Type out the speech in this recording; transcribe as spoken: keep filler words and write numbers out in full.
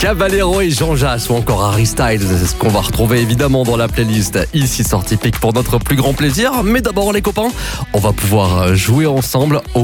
Caballero et Jean Jass ou encore Harry Styles, c'est ce qu'on va retrouver évidemment dans la playlist ici sur Tipeee pour notre plus grand plaisir. Mais d'abord les copains, on va pouvoir jouer ensemble au